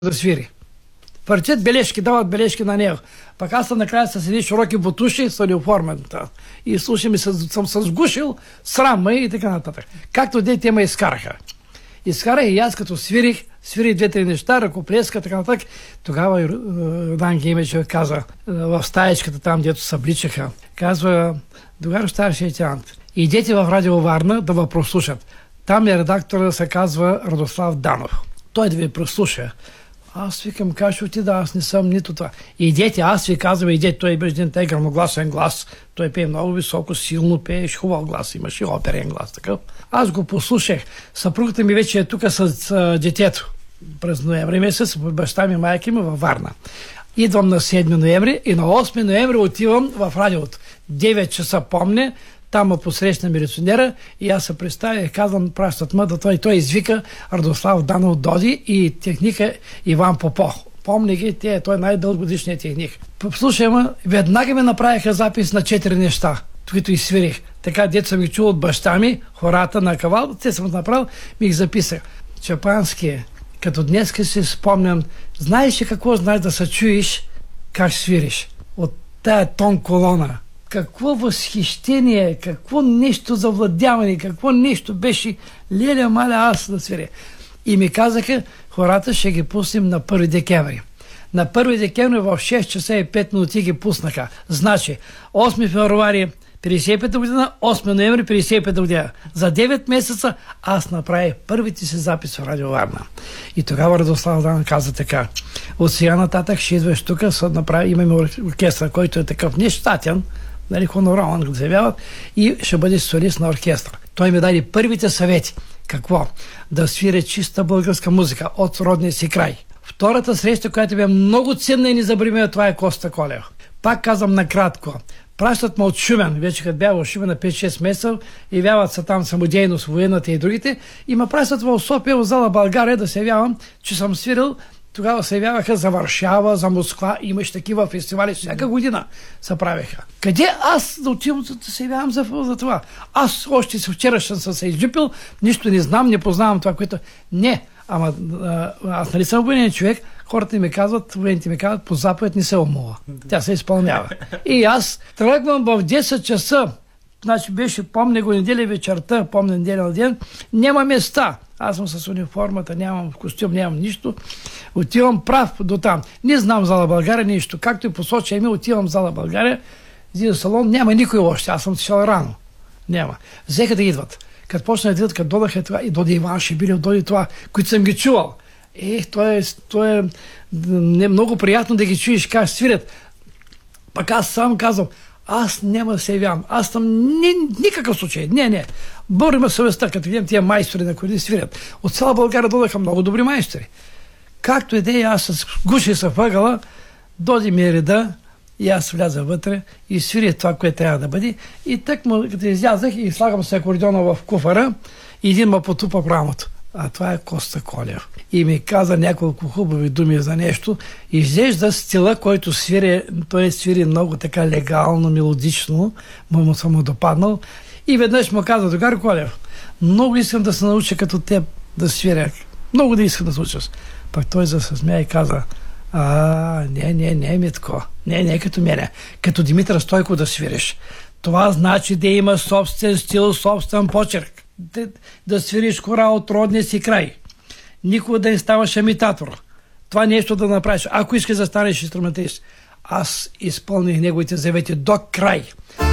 да свири. Върчат бележки, дават бележки на него. Пък аз съм накрая с едни широки бутуши, са неоформен. И слушам, съм се сгушил, срам ме и така нататък. Както те ме изкараха. Изкарах и аз като свирих две-три неща, ръкоплеска, така нататък. Тогава Йордан Геймечев каза в стаечката там, дето се обличаха, казва: "Тогава старши лейтенант, идете в Радио Варна да ва прослушат. Там е редактора, се казва Радослав Данов. Той да ви прослуша." Аз викам: "Как ще отида, аз не съм нито това." "Идете", аз ви казвам, идете. Той беше един грамогласен глас. Той пее много високо, силно пееш, хубав глас, имаше оперен глас такъв. Аз го послушах. Съпругата ми вече е тук с детето. През ноември месец, баща ми, майка ми във Варна. Идвам на 7 ноември и на 8 ноември отивам в радиото. 9 часа помня, там ме посрещна милиционера и аз се представя и казвам: "Пращат ме да той извика Радослав Данов доди и техника Иван Попов." Помня ги, той е най-дългогодишният техник. Слушай, веднага ми направиха запис на 4 неща, които изсвирих. Така, дето съм ги чул от баща ми, хората на кавал, те съм направил, ми ги записах. Чапански, като днеска си спомням, знаеш ли какво знаеш да се чуеш как свириш? От тая тон колона. Какво възхищение, какво нещо завладяване, какво нещо беше, леля маля аз да свиря. И ми казаха: "Хората ще ги пуснем на 1 декември. На 1 декември в 6 часа и 5 минути ги пуснаха. Значи, 8 февруари 55 година, 8 ноември 55 година. За 9 месеца аз направих първите си записи в Радио Варна. И тогава Радослав Данов каза така: "От сега нататък ще идваш тук, имаме оркестър, който е такъв нещатен, нали, хонорален го заявяват, и ще бъде солист на оркестър." Той ми даде първите съвети. Какво? Да свиря чиста българска музика от родния си край. Втората среща, която бе много ценна и незабравима, това е Коста Колев. Пак казвам накратко. Пращат ме от Шумен, вече като бях в Шумен на 5-6 месеца, явяват се там самодейност, военната и другите, и ме пращат в София, в зала България, да се явявам, че съм свирил. Тогава се явяваха за Варшава, за Москва, имаш такива фестивали, всяка година се правеха. Къде аз да отивам да се явявам за това? Аз още вчера съм се изжипил, нищо не знам, не познавам това, което... Не, ама аз нали съм военен човек, хората ми казват, военните ми казват: "По заповед не се умува. Тя се изпълнява." И аз тръгвам в 10 часа, значи беше, помня го, неделя вечерта, помня неделя на ден, няма места. Аз съм с униформата, нямам костюм, нямам нищо. Отивам прав до там. Не знам зала България нищо. Както и посоча ми, отивам в зала България, в салон, няма никой още. Аз съм отишъл рано. Няма. Взеха да идват. Като почна да идват, като додаха това, и доди Иван Шибилев, доди това, които съм ги чувал. То е много приятно да ги чуеш как свирят. Пък аз сам казвам: "Аз няма да се явявам. Аз съм никакъв случай. Не. Бърна съвестта, като видим тия майстори, на които свирят. От цяла България додаха много добри майстори. Както и да е, аз с гуши се въгъла, доди ми реда, и аз вляза вътре и свиря това, което трябва да бъде. И так му, като излязах и слагам се акордиона в куфара, и един ме потупа в рамото. А това е Коста Колев. И ми каза няколко хубави думи за нещо. Изглежда стила, който свири, той свири много така легално, мелодично, му съм му допаднал. И веднъж му каза: "Другар Колев, много искам да се науча като теб да свиря. Много да искам да се уча." Пък той се смя и каза: не, Митко. Не като мене. Като Димитър Стойко да свириш. Това значи да има собствен стил, собствен почерк. Да свириш хора от родния си край. Никога да не ставаш имитатор. Това нещо да направиш. Ако искаш да станеш инструменталист." Аз изпълних неговите завети до край.